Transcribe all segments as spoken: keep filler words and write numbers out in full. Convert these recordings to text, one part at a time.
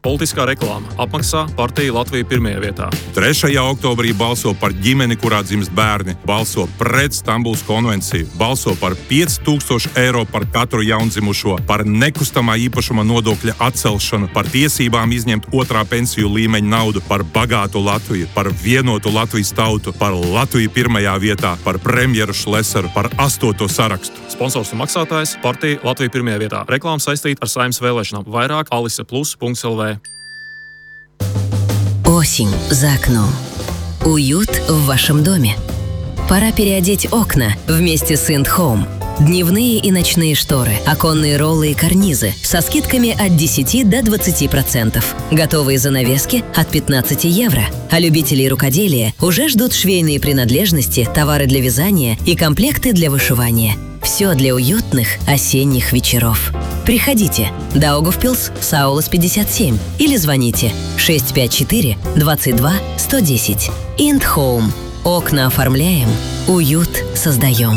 Politiskā reklāma apmaksā partija Latvija pirmajā vietā. trešajā oktobrī balso par ģimeni, kurā dzimst bērni, balso pret Stambulas konvenciju, balso par pieci tūkstoši eiro par katru jaundzimušo, par nekustamā īpašuma nodokļa atcelšanu, par tiesībām izņemt otrā pensiju līmeņa naudu, par bagātu Latviju, par vienotu Latvijas tautu, par Latviju pirmajā vietā, par premjeru Šlesaru, par astoto sarakstu. Sponsors un maksātājs partija Latvija pirmajā vietā. Reklāma saistīta ar Saeimas vēlēšanām. Vairāk alise plus punkts el vē. Осень за окном. Уют в вашем доме. Пора переодеть окна вместе с Ind Home. Дневные и ночные шторы, оконные роллы и карнизы со скидками от десяти до двадцати процентов. Готовые занавески от пятнадцати евро. А любителей рукоделия уже ждут швейные принадлежности, товары для вязания и комплекты для вышивания. Все для уютных осенних вечеров. Приходите. Даугавпилс, Саулас пятьдесят семь. Или звоните шесть пять четыре двадцать два сто десять. Ind Home. Окна оформляем, уют создаем.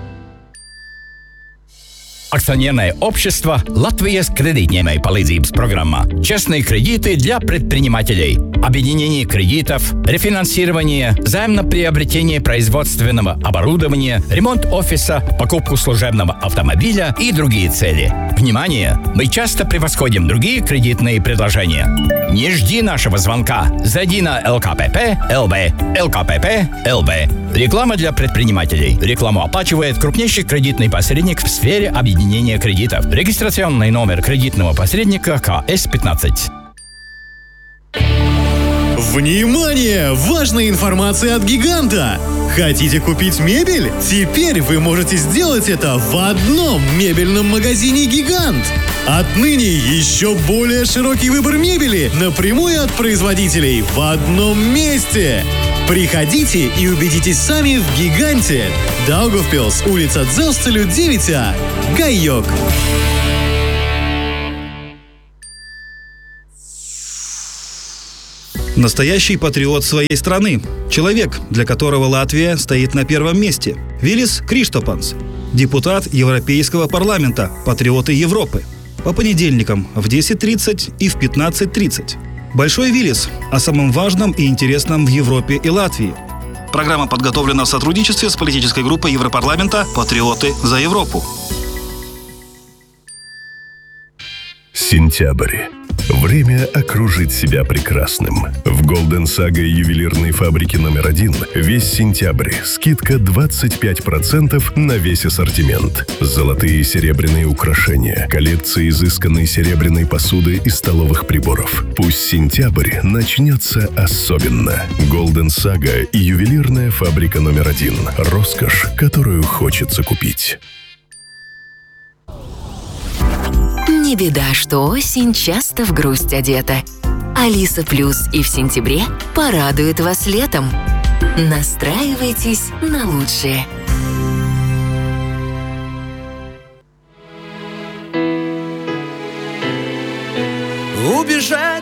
Акционерное общество «Латвijas кредитņēmēju palīdzības программа». Честные кредиты для предпринимателей. Объединение кредитов, рефинансирование, займ на приобретение производственного оборудования, ремонт офиса, покупку служебного автомобиля и другие цели. Внимание! Мы часто превосходим другие кредитные предложения. Не жди нашего звонка. Зайди на эл ка пэ пэ точка эл ви. эл ка пэ пэ точка эл ви. Реклама для предпринимателей. Рекламу оплачивает крупнейший кредитный посредник в сфере объединения кредитов. Регистрационный номер кредитного посредника ка эс пятнадцать. Внимание! Важная информация от Гиганта! Хотите купить мебель? Теперь вы можете сделать это в одном мебельном магазине «Гигант». Отныне еще более широкий выбор мебели напрямую от производителей в одном месте. Приходите и убедитесь сами в «Гиганте». Даугавпилс, улица Дзелстелю, девять А. Гайок. Настоящий патриот своей страны. Человек, для которого Латвия стоит на первом месте. Вилис Криштопанс. Депутат Европейского парламента. Патриоты Европы. По понедельникам в десять тридцать и в пятнадцать тридцать. Большой Вилис о самом важном и интересном в Европе и Латвии. Программа подготовлена в сотрудничестве с политической группой Европарламента «Патриоты за Европу». Сентябрь. Время окружить себя прекрасным. В Golden Saga ювелирной фабрики номер один весь сентябрь скидка двадцать пять процентов на весь ассортимент. Золотые и серебряные украшения, коллекции изысканной серебряной посуды и столовых приборов. Пусть сентябрь начнется особенно. Golden Saga и ювелирная фабрика номер один. Роскошь, которую хочется купить. Не беда, что осень часто в грусть одета. Алиса Плюс и в сентябре порадует вас летом. Настраивайтесь на лучшее. Убежать